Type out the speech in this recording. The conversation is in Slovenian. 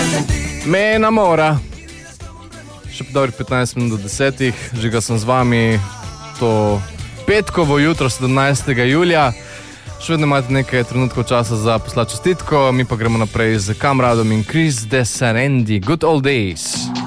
Me enamora. Še dobrih 15 minut do 10, žiga sem z vami to petkovo jutro 17. julija. Še vedno imate nekaj trenutkov časa za poslati čestitko, mi pa gremo naprej z Kamradom in Chris de Serendi, Good Old Days.